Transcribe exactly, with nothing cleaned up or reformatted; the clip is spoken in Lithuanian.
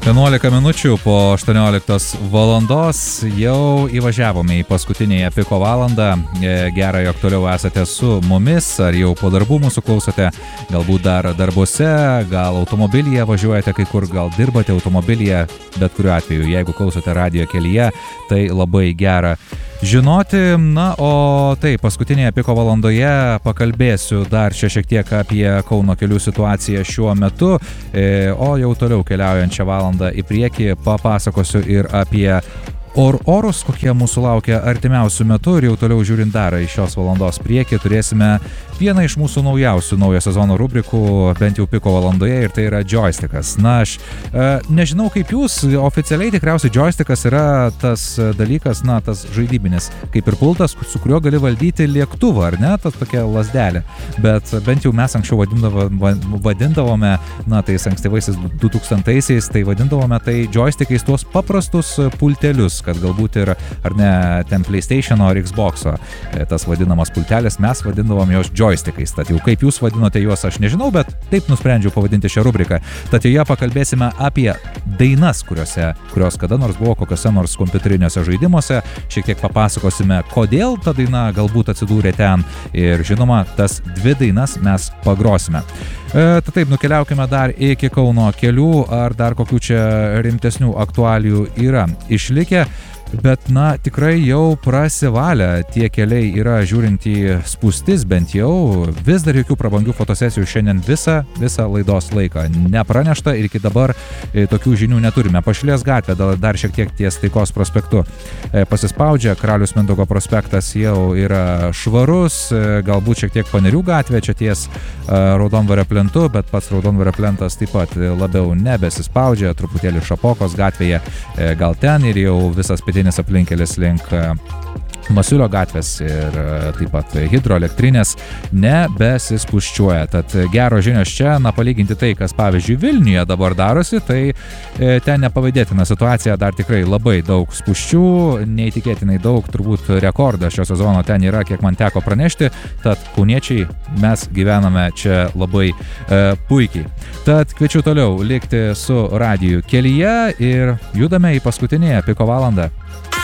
vienuolika minučių po aštuonioliktos valandos jau įvažiavome į paskutinėje piko valandą. Gera, jog toliau esate su mumis, ar jau po darbų mūsų klausote, galbūt dar darbuose, gal automobilyje važiuojate kai kur, gal dirbate automobilyje, bet kuriuo atveju, jeigu klausote radijo kelyje, tai labai gera žinoti. Na, o tai paskutinėje piko valandoje pakalbėsiu dar čia šiek tiek apie Kauno kelių situaciją šiuo metu, o jau toliau keliaujančią valandą į priekį papasakosiu ir apie Or orus, kokie mūsų laukia artimiausių metų, ir jau toliau žiūrint dar į šios valandos priekį, turėsime vieną iš mūsų naujausių naujo sezono rubrikų, bent jau piko valandoje, ir tai yra joystickas. Na, aš e, nežinau kaip jūs, oficialiai tikriausiai joystickas yra tas dalykas, na, tas žaidybinis, kaip ir pultas, su kuriuo gali valdyti lėktuvą, ar ne, tas tokia lasdelė. Bet bent jau mes anksčiau vadindavome, vadindavome na, tais ankstyvaisiais du tūkstantaisiais, tai vadindavome tai joystickais tuos paprastus pultelius, kad galbūt ir, ar ne, ten PlayStation ar Xbox'o tas vadinamas pultelis, mes vadindavom jos joystickais. Tad jau kaip jūs vadinote juos, aš nežinau, bet taip nusprendžiau pavadinti šią rubriką. Tad joje pakalbėsime apie dainas, kuriuose, kurios kada nors buvo kokiuose nors kompiuteriniuose žaidimuose. Šiek tiek papasakosime, kodėl ta daina galbūt atsidūrė ten, ir žinoma, tas dvi dainas mes pagrosime. E, tai taip, nukeliaukime dar iki Kauno kelių, ar dar kokių čia rimtesnių aktualijų yra išlikę. Bet, na, tikrai jau prasivalę tie keliai yra, žiūrint į spūstis, bent jau vis dar jokių prabangių fotosesijų šiandien visą, visą laidos laiką nepranešta, ir iki dabar e, tokių žinių neturime. Pašilės gatvė dar, dar šiek tiek ties Taikos prospektu e, pasispaudžia, Karaliaus Mindaugo prospektas jau yra švarus, e, galbūt šiek tiek Panerių gatvė čia ties e, Raudondvario plentu, bet pats Raudondvario plentas taip pat labiau nebesispaudžia, truputėlį Šapokos gatvėje, e, gal ten ir jau visas pietinis aplinkelis link Masiulio gatvės ir taip pat hidroelektrinės nebesispuščiuoja. Tad geros žinios čia, na, palyginti tai, kas pavyzdžiui Vilniuje dabar darosi, tai e, ten nepavydėtina situacija, dar tikrai labai daug spuščių, neįtikėtinai daug, turbūt rekordas šio sezono ten yra, kiek man teko pranešti, tad kauniečiai mes gyvename čia labai e, puikiai. Tad kviečiu toliau likti su radiju kelyje ir judame į paskutinėje piko valandą.